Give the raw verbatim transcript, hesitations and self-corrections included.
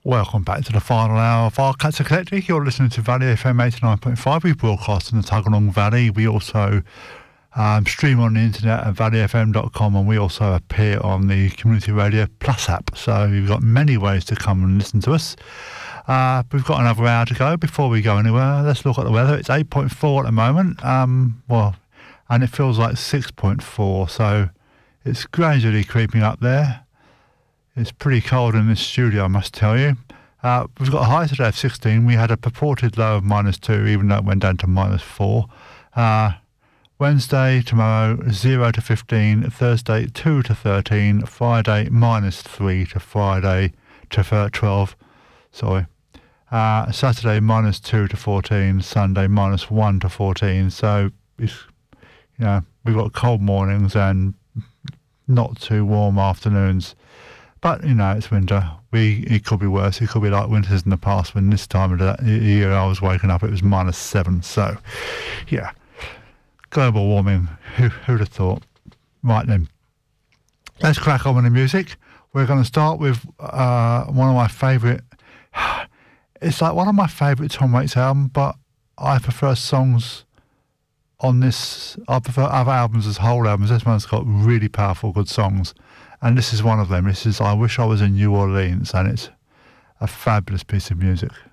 Welcome back to the final hour of our Arcats Eclectic. You're listening to Valley F M eighty-nine point five. We broadcast in the Tuggeranong Valley. We also um, stream on the internet at valley f m dot com, and we also appear on the Community Radio Plus app. So you've got many ways to come and listen to us. Uh, we've got another hour to go. Before we go anywhere, let's look at the weather. It's eight point four at the moment. Um, well, and it feels like six point four. So it's gradually creeping up there. It's pretty cold in this studio, I must tell you. Uh, we've got a high today of sixteen. We had a purported low of minus two, even though it went down to minus four. Uh, Wednesday, tomorrow, zero to fifteen. Thursday, two to thirteen. Friday, minus three to Friday to twelve. Sorry. Uh, Saturday, minus two to fourteen. Sunday, minus one to fourteen. So, it's, you know, we've got cold mornings and not too warm afternoons. But, you know, it's winter. We It could be worse. It could be like winters in the past when this time of the year I was waking up, it was minus seven. So, yeah. Global warming. Who, who'd have thought? Right then. Let's crack on with the music. We're going to start with uh, one of my favourite... It's like one of my favourite Tom Waits albums, but I prefer songs on this... I prefer other albums as whole albums. This one's got really powerful, good songs. And this is one of them. This is I Wish I Was in New Orleans, and it's a fabulous piece of music.